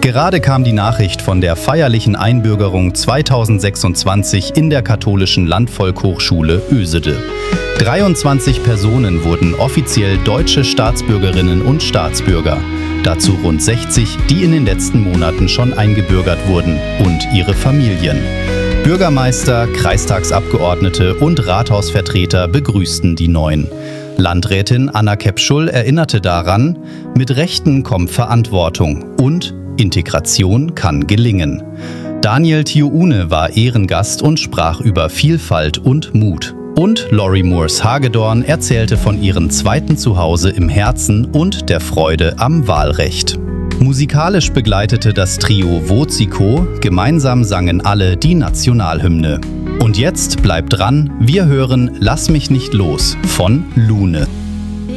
Gerade kam die Nachricht von der feierlichen Einbürgerung 2026 in der katholischen Landvolkhochschule Ösede. 23 Personen wurden offiziell deutsche Staatsbürgerinnen und Staatsbürger. Dazu rund 60, die in den letzten Monaten schon eingebürgert wurden, und ihre Familien. Bürgermeister, Kreistagsabgeordnete und Rathausvertreter begrüßten die Neuen. Landrätin Anna Kepschul erinnerte daran, mit Rechten kommt Verantwortung und Integration kann gelingen. Daniel Thioune war Ehrengast und sprach über Vielfalt und Mut. Und Lori Moores Hagedorn erzählte von ihrem zweiten Zuhause im Herzen und der Freude am Wahlrecht. Musikalisch begleitete das Trio Voziko, gemeinsam sangen alle die Nationalhymne. Und jetzt bleibt dran, wir hören Lass mich nicht los von Lune.